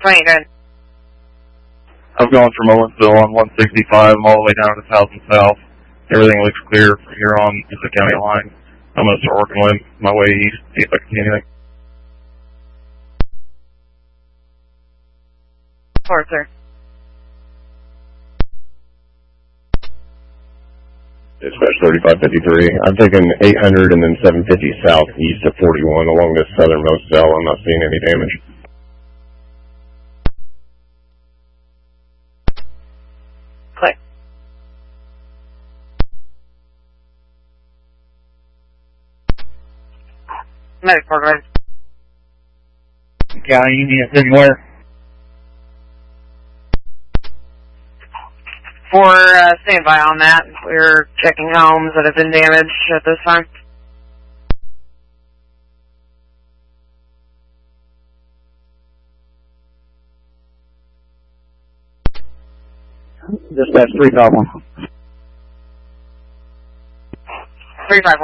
20, good. I'm going from Owensville on 165. I'm all the way down to 1000 South. Everything looks clear from here on to the county line. I'm going to start working my way east, see if I can see anything. Forward, sir. Dispatch 3553. I'm taking 800 and then 750 south east of 41 along this southernmost cell. I'm not seeing any damage. Click. Medic forward. County, you need us anywhere? We're standby on that. We're checking homes that have been damaged at this time. Dispatch 351. 351.